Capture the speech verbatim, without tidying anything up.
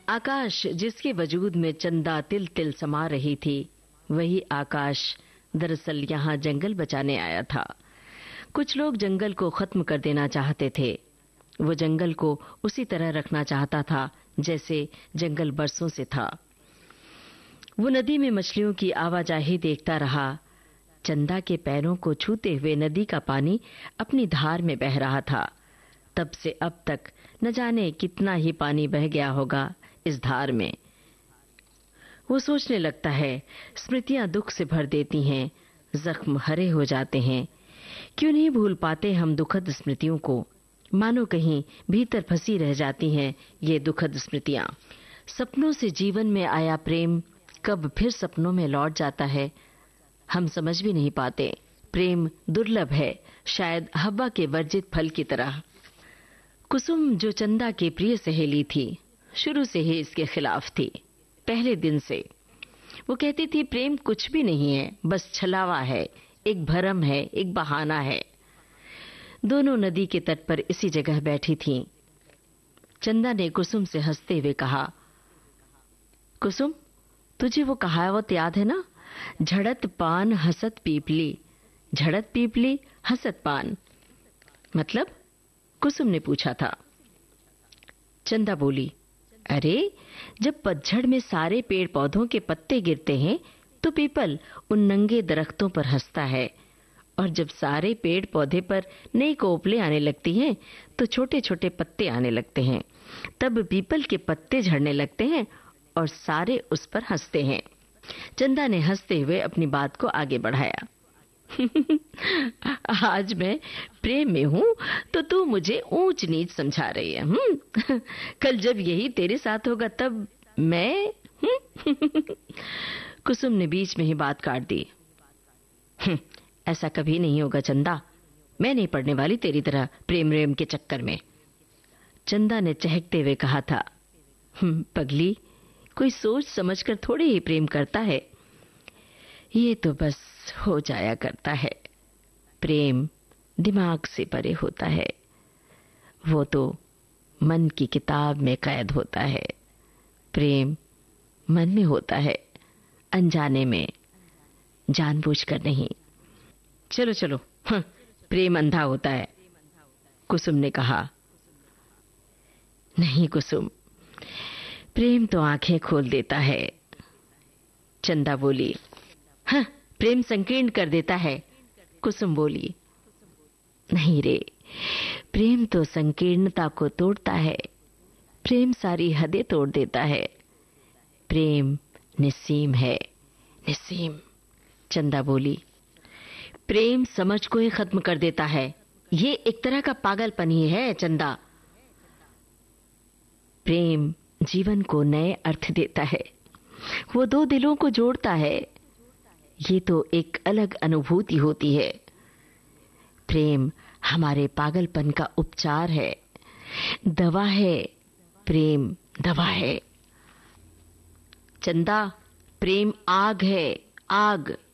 आकाश जिसके वजूद में चंदा तिल तिल समा रही थी, वही आकाश दरअसल यहाँ जंगल बचाने आया था। कुछ लोग जंगल को खत्म कर देना चाहते थे। वो जंगल को उसी तरह रखना चाहता था जैसे जंगल बरसों से था। वो नदी में मछलियों की आवाजाही देखता रहा। चंदा के पैरों को छूते हुए नदी का पानी अपनी धार में बह रहा था। तब से अब तक न जाने कितना ही पानी बह गया होगा इस धार में। वो सोचने लगता है, स्मृतियां दुख से भर देती हैं, जख्म हरे हो जाते हैं। क्यों नहीं भूल पाते हम दुखद स्मृतियों को? मानो कहीं भीतर फंसी रह जाती हैं ये दुखद स्मृतियां। सपनों से जीवन में आया प्रेम कब फिर सपनों में लौट जाता है, हम समझ भी नहीं पाते। प्रेम दुर्लभ है, शायद हवा के वर्जित फल की तरह। कुसुम जो चंदा की प्रिय सहेली थी, शुरू से ही इसके खिलाफ थी। पहले दिन से वो कहती थी प्रेम कुछ भी नहीं है, बस छलावा है, एक भरम है, एक बहाना है। दोनों नदी के तट पर इसी जगह बैठी थीं। चंदा ने कुसुम से हंसते हुए कहा, कुसुम, तुझे वो कहावत याद है ना, झड़त पान हसत पीपली, झड़त पीपली हसत पान। मतलब? कुसुम ने पूछा था। चंदा बोली, अरे जब पतझड़ में सारे पेड़ पौधों के पत्ते गिरते हैं तो पीपल उन नंगे दरख्तों पर हंसता है, और जब सारे पेड़ पौधे पर नई कोपलें आने लगती हैं तो छोटे छोटे पत्ते आने लगते हैं। तब पीपल के पत्ते झड़ने लगते हैं और सारे उस पर हंसते हैं। चंदा ने हंसते हुए अपनी बात को आगे बढ़ाया। आज मैं प्रेम में हूँ तो तू मुझे ऊंच नीच समझा रही है। हम्म कल जब यही तेरे साथ होगा तब मैं कुसुम ने बीच में ही बात काट दी। ऐसा कभी नहीं होगा चंदा, मैं नहीं पड़ने वाली तेरी तरह प्रेम रेम के चक्कर में। चंदा ने चहकते हुए कहा था, पगली, कोई सोच समझकर थोड़ी ही प्रेम करता है, ये तो बस हो जाया करता है। प्रेम दिमाग से परे होता है, वो तो मन की किताब में कैद होता है। प्रेम मन में होता है, अनजाने में, जानबूझकर नहीं। चलो चलो, हाँ, प्रेम अंधा होता है, कुसुम ने कहा। नहीं कुसुम, प्रेम तो आंखें खोल देता है। चंदा बोली। हाँ, प्रेम संकीर्ण कर देता है, कुसुम बोली। नहीं रे, प्रेम तो संकीर्णता को तोड़ता है, प्रेम सारी हदें तोड़ देता है। प्रेम निस्सीम है, निस्सीम। चंदा बोली। प्रेम समझ को ही खत्म कर देता है, ये एक तरह का पागलपन ही है चंदा। प्रेम जीवन को नए अर्थ देता है, वो दो दिलों को जोड़ता है, ये तो एक अलग अनुभूति होती है। प्रेम हमारे पागलपन का उपचार है, दवा है, प्रेम दवा है। चंदा, प्रेम आग है, आग,